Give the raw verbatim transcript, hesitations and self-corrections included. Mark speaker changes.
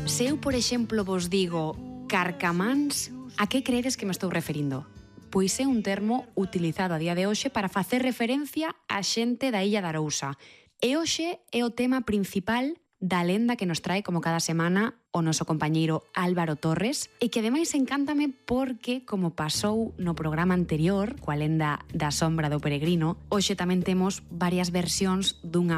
Speaker 1: Se eu, por exemplo, vos digo carcamáns, a que creedes que me estou referindo? Pois é un termo utilizado a día de hoxe para facer referencia á xente da Illa de Arousa. E hoxe é o tema principal da lenda que nos trae como cada semana o noso compañeiro Álvaro Torres e que ademais encántame porque, como pasou no programa anterior coa lenda da sombra do peregrino, hoxe tamén temos varias versións dunha